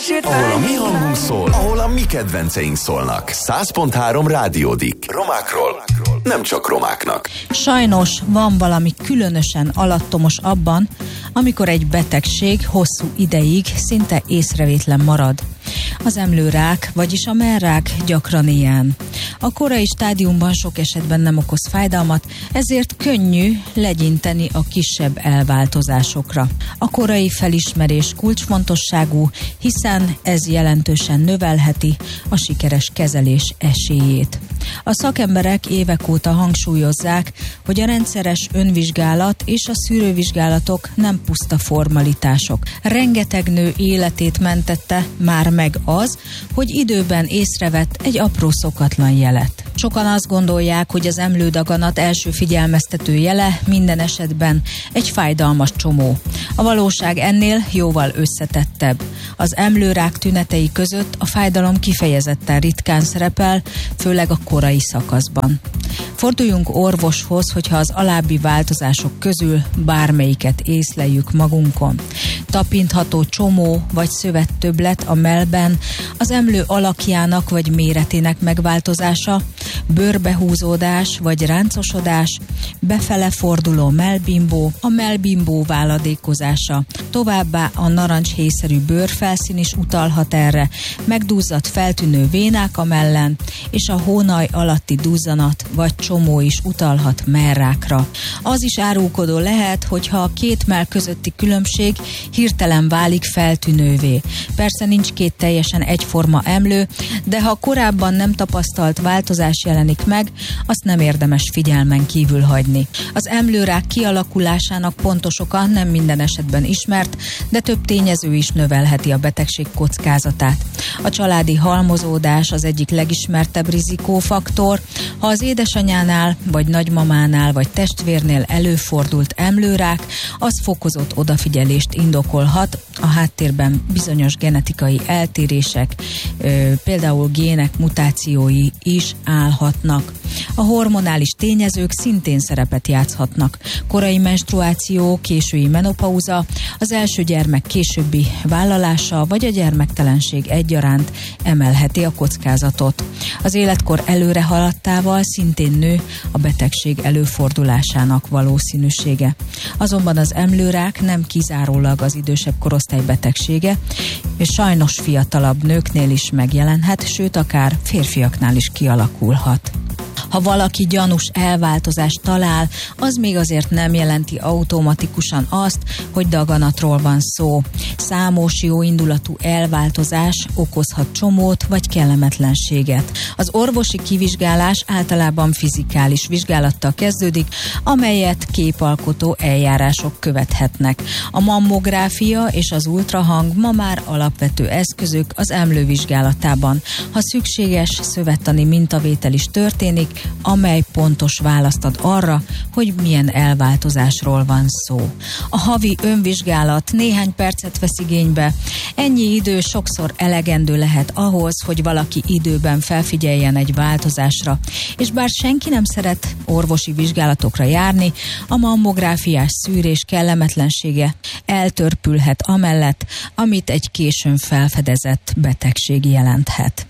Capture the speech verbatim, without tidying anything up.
Ahol a mi hangunk szól, ahol a mi kedvenceink szólnak. száz pont három Rádiódik. Romákról, nem csak romáknak. Sajnos van valami különösen alattomos abban, amikor egy betegség hosszú ideig szinte észrevétlen marad. Az emlőrák, vagyis a mellrák gyakran ilyen. A korai stádiumban sok esetben nem okoz fájdalmat, ezért könnyű legyinteni a kisebb elváltozásokra. A korai felismerés kulcsfontosságú, hiszen ez jelentősen növelheti a sikeres kezelés esélyét. A szakemberek évek óta hangsúlyozzák, hogy a rendszeres önvizsgálat és a szűrővizsgálatok nem puszta formalitások. Rengeteg nő életét mentette már meg az, hogy időben észrevett egy apró szokatlan jelet. Sokan azt gondolják, hogy az emlődaganat első figyelmeztető jele minden esetben egy fájdalmas csomó. A valóság ennél jóval összetettebb. Az emlőrák tünetei között a fájdalom kifejezetten ritkán szerepel, főleg a korai szakaszban. Forduljunk orvoshoz, hogyha az alábbi változások közül bármelyiket észleljük magunkon. Tapintható csomó vagy szövettöbblet a mellben, az emlő alakjának vagy méretének megváltozása, bőrbehúzódás vagy ráncosodás, befele forduló mellbimbó, a mellbimbó váladékozása. Továbbá a narancshéjszerű bőrfelszín is utalhat erre, megduzzadt feltűnő vénák a mellen, és a hónaj alatti duzzanat vagy csomó is utalhat mellrákra. Az is árulkodó lehet, hogyha a két mell közötti különbség hirtelen válik feltűnővé. Persze nincs két teljesen egyforma emlő, de ha korábban nem tapasztalt változás jelenik meg, azt nem érdemes figyelmen kívül hagyni. Az emlőrák kialakulásának pontos oka nem minden esetben ismert, de több tényező is növelheti a betegség kockázatát. A családi halmozódás az egyik legismertebb rizikófaktor. Ha az édesanyánál, vagy nagymamánál, vagy testvérnél előfordult emlőrák, az fokozott odafigyelést indokolhat. A háttérben bizonyos genetikai eltérések, például gének mutációi is állhatnak. A hormonális tényezők szintén szerepet játszhatnak. Korai menstruáció, késői menopauza, az első gyermek későbbi vállalása vagy a gyermektelenség egyaránt emelheti a kockázatot. Az életkor előre haladtával szintén nő a betegség előfordulásának valószínűsége. Azonban az emlőrák nem kizárólag az idősebb korosztály betegsége, és sajnos fiatalabb nőknél is megjelenhet, sőt akár férfiaknál is kialakulhat. Ha valaki gyanús elváltozást talál, az még azért nem jelenti automatikusan azt, hogy daganatról van szó. Számos jóindulatú elváltozás okozhat csomót vagy kellemetlenséget. Az orvosi kivizsgálás általában fizikális vizsgálattal kezdődik, amelyet képalkotó eljárások követhetnek. A mammográfia és az ultrahang ma már alapvető eszközök az emlővizsgálatában. Ha szükséges, szövettani mintavétel is történik, amely pontos választ ad arra, hogy milyen elváltozásról van szó. A havi önvizsgálat néhány percet vesz igénybe. Ennyi idő sokszor elegendő lehet ahhoz, hogy valaki időben felfigyeljen egy változásra, és bár senki nem szeret orvosi vizsgálatokra járni, a mammográfiás szűrés kellemetlensége eltörpülhet amellett, amit egy későn felfedezett betegség jelenthet.